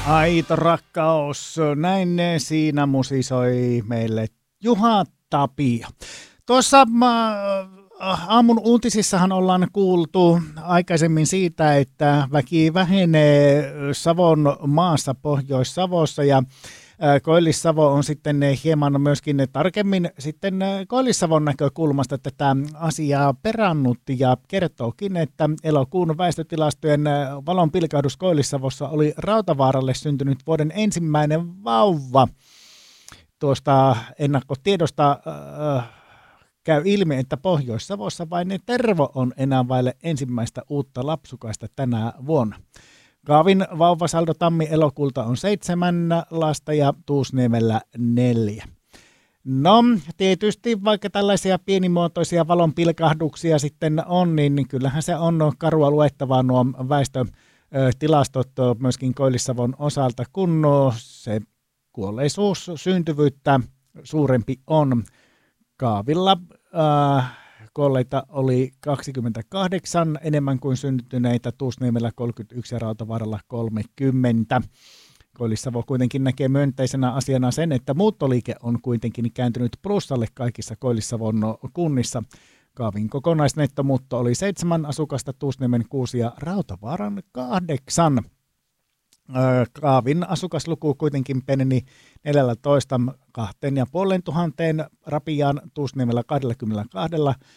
Aito rakkaus, näin siinä musisoi meille Juha Tapio. Tuossa aamun uutisissahan ollaan kuultu aikaisemmin siitä, että väki vähenee Savon maassa Pohjois-Savossa ja Koillis-Savo on sitten hieman myöskin tarkemmin sitten Koillis-Savon näkökulmasta tätä asiaa perannut ja kertookin, että elokuun väestötilastojen valonpilkahdus Koillis-Savossa oli Rautavaaralle syntynyt vuoden ensimmäinen vauva. Tuosta ennakkotiedosta käy ilmi, että Pohjois-Savossa vain Tervo on enää vaille ensimmäistä uutta lapsukaista tänä vuonna. Kaavin vauvasaldo tammi-elokuulta on 7 lasta ja Tuusniemellä 4. No, tietysti vaikka tällaisia pienimuotoisia valonpilkahduksia sitten on, niin kyllähän se on karua luettavaa nuo väestötilastot myöskin Koillis-Savon osalta, kun se kuolleisuus syntyvyyttä suurempi on. Kaavilla kuolleita oli 28 enemmän kuin syntyneitä, Tuusniemellä 31 ja Rautavaaralla 30. Koillis-Savo kuitenkin näkee myönteisenä asiana sen, että muuttoliike on kuitenkin kääntynyt plussalle kaikissa Koillis-Savon kunnissa. Kaavin kokonaisnettomuutto oli 7 asukasta, Tuusniemen 6 ja Rautavaaran 8. Kaavin asukasluku kuitenkin peneni 14 2500 Rapiaan, Tuusniemellä 22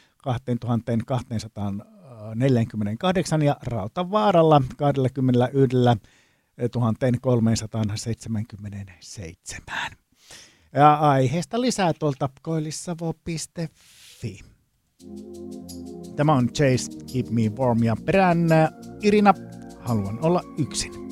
2248 ja Rautavaaralla 21 377. Ja aiheesta lisää tuolta koillissavo.fi. Tämä on Chase Keep Me Warm ja perään Irina, haluan olla yksin.